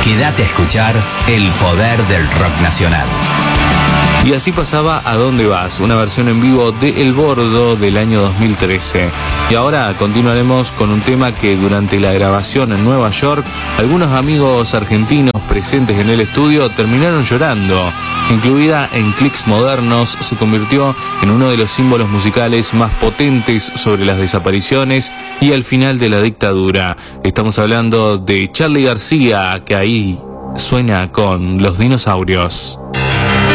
Quédate a escuchar el poder del rock nacional. Y así pasaba ¿A dónde vas?, una versión en vivo de El Bordo del año 2013. Y ahora continuaremos con un tema que durante la grabación en Nueva York, algunos amigos argentinos presentes en el estudio terminaron llorando. Incluida en clics modernos, se convirtió en uno de los símbolos musicales más potentes sobre las desapariciones y el final de la dictadura. Estamos hablando de Charly García, que ahí suena con Los Dinosaurios.